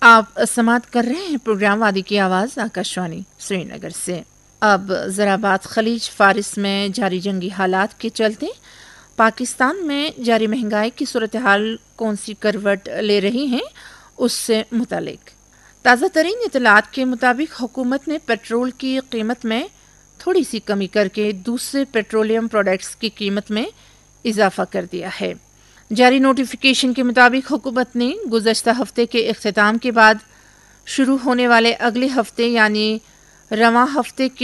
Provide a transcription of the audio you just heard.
आप समाप्त कर रहे हैं प्रोग्राम वादी की आवाज़ आकाशवाणी श्रीनगर से। अब ज़रा बात खलीज फारिस में जारी जंगी हालात के चलते पाकिस्तान में जारी महंगाई की सूरत हाल कौन सी करवट ले रही हैं उससे मुतालिक। ताज़ा तरीन इतलात के मुताबिक हुकूमत ने पेट्रोल की कीमत में थोड़ी सी कमी करके दूसरे पेट्रोलियम प्रोडक्ट्स की कीमत में इजाफा कर दिया है। जारी नोटिफिकेशन के मुताबिक हुकूमत ने गुज़श्ता हफ्ते के इख्तिताम के बाद शुरू होने वाले अगले हफ्ते यानी रवां हफ्ते के